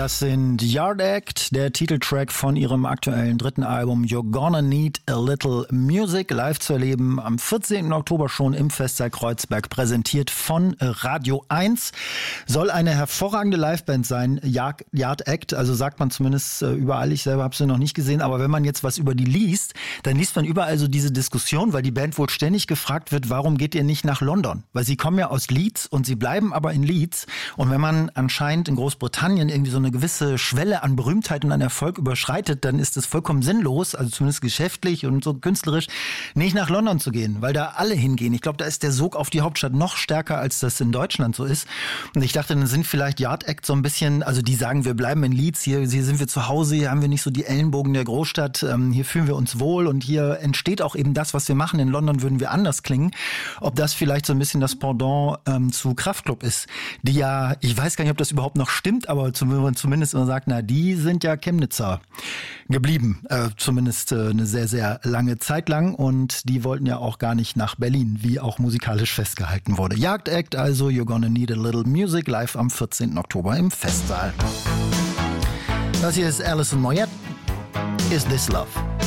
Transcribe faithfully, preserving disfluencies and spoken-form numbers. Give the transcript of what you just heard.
Das sind Yard Act, der Titeltrack von ihrem aktuellen dritten Album You're Gonna Need a Little Music, live zu erleben am vierzehnten Oktober schon im Festsaal Kreuzberg, präsentiert von Radio eins. Soll eine hervorragende Liveband sein, Yard Act, also sagt man zumindest überall, ich selber habe sie noch nicht gesehen, aber wenn man jetzt was über die liest, dann liest man überall so diese Diskussion, weil die Band wohl ständig gefragt wird, warum geht ihr nicht nach London? Weil sie kommen ja aus Leeds und sie bleiben aber in Leeds, und wenn man anscheinend in Großbritannien irgendwie so eine gewisse Schwelle an Berühmtheit und an Erfolg überschreitet, dann ist es vollkommen sinnlos, also zumindest geschäftlich und so künstlerisch, nicht nach London zu gehen, weil da alle hingehen. Ich glaube, da ist der Sog auf die Hauptstadt noch stärker, als das in Deutschland so ist. Und ich dachte, dann sind vielleicht Yard Act so ein bisschen, also die sagen, wir bleiben in Leeds, hier, hier sind wir zu Hause, hier haben wir nicht so die Ellenbogen der Großstadt, ähm, hier fühlen wir uns wohl und hier entsteht auch eben das, was wir machen. In London würden wir anders klingen. Ob das vielleicht so ein bisschen das Pendant ähm, zu Kraftklub ist, die ja, ich weiß gar nicht, ob das überhaupt noch stimmt, aber zumindest zumindest immer sagt, na, die sind ja Chemnitzer geblieben, äh, zumindest äh, eine sehr, sehr lange Zeit lang, und die wollten ja auch gar nicht nach Berlin, wie auch musikalisch festgehalten wurde. Yard Act, also You're Gonna Need a Little Music, live am vierzehnten Oktober im Festsaal. Das hier ist Alison Moyet, Is This Love?